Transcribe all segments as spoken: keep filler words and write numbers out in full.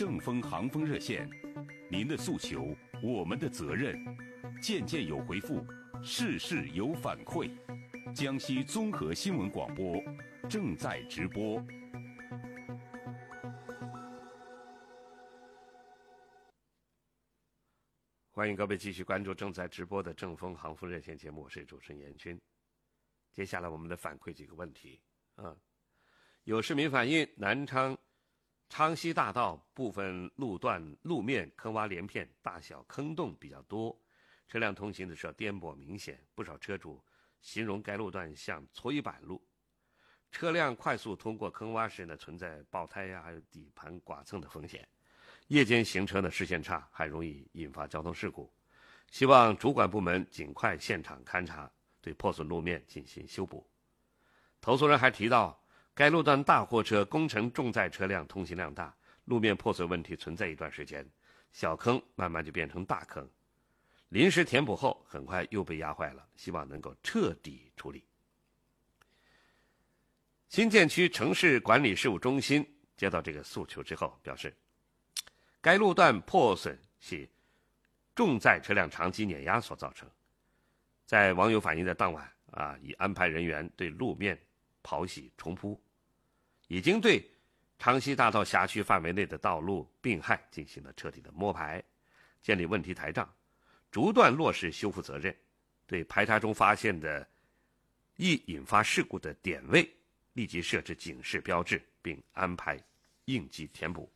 正风航风热线，您的诉求，我们的责任。件件有回复，事事有反馈。江西综合新闻广播正在直播。 欢迎各位继续关注正在直播的正风航风热线节目，我是主持人严军。接下来我们来反馈几个问题啊。有市民反映，南昌昌西大道部分路段路面坑洼连片，大小坑洞比较多，车辆通行的时候颠簸明显，不少车主形容该路段像搓衣板路。车辆快速通过坑洼时呢，存在爆胎呀、啊，还有底盘剐蹭的风险。夜间行车呢，视线差，还容易引发交通事故。希望主管部门尽快现场勘查，对破损路面进行修补。投诉人还提到，该路段大货车、工程重载车辆通行量大，路面破损问题存在一段时间，小坑慢慢就变成大坑，临时填补后很快又被压坏了，希望能够彻底处理。新建区城市管理事务中心接到这个诉求之后表示，该路段破损系重载车辆长期碾压所造成。在网友反映的当晚啊，已安排人员对路面刨洗重铺，已经对昌西大道辖区范围内的道路病害进行了彻底的摸排，建立问题台账，逐段落实修复责任，对排查中发现的易引发事故的点位立即设置警示标志，并安排应急填补。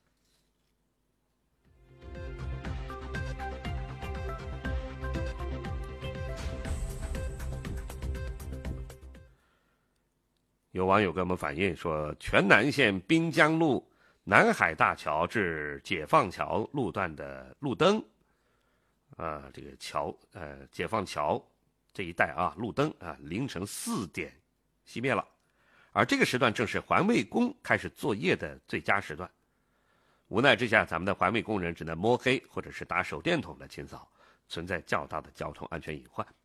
有网友跟我们反映说，全南县滨江路南海大桥至解放桥路段的路灯啊，这个桥呃解放桥这一带啊路灯啊凌晨四点熄灭了，而这个时段正是环卫工开始作业的最佳时段。无奈之下，咱们的环卫工人只能摸黑或者是打手电筒来清扫，存在较大的交通安全隐患。